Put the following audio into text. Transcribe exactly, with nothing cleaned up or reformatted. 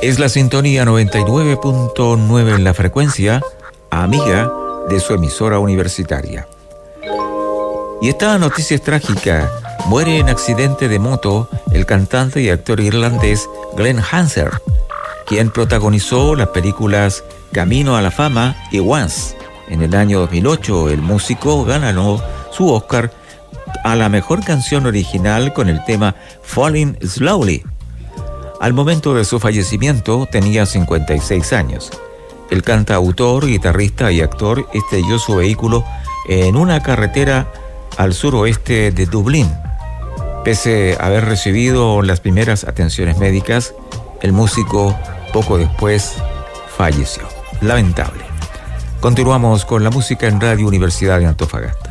Es la sintonía noventa y nueve punto nueve en la frecuencia, amiga de su emisora universitaria. Y esta noticia es trágica. Muere en accidente de moto el cantante y actor irlandés Glenn Hansard, quien protagonizó las películas Camino a la Fama y Once. En el año dos mil ocho, el músico ganó su Oscar a la mejor canción original con el tema Falling Slowly. Al momento de su fallecimiento tenía cincuenta y seis años. El cantautor, guitarrista y actor estrelló su vehículo en una carretera al suroeste de Dublín. Pese a haber recibido las primeras atenciones médicas, el músico poco después falleció. Lamentable. Continuamos con la música en Radio Universidad de Antofagasta.